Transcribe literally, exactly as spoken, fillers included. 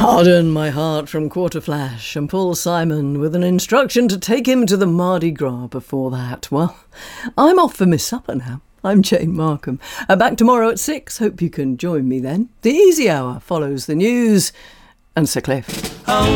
Pardon my heart from Quarterflash and Paul Simon with an instruction to take him to the Mardi Gras before that. Well, I'm off for Miss Supper now. I'm Jane Markham. Uh, back tomorrow at six. Hope you can join me then. The Easy Hour follows the news and Sir Cliff. Oh.